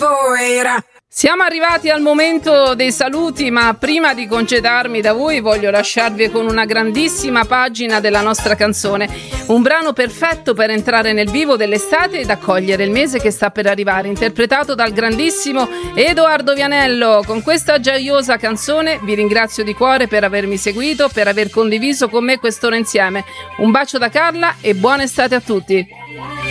capoeira. Siamo arrivati al momento dei saluti, ma prima di congedarmi da voi voglio lasciarvi con una grandissima pagina della nostra canzone, un brano perfetto per entrare nel vivo dell'estate ed accogliere il mese che sta per arrivare, interpretato dal grandissimo Edoardo Vianello. Con questa gioiosa canzone vi ringrazio di cuore per avermi seguito, per aver condiviso con me quest'ora insieme. Un bacio da Carla e buona estate a tutti.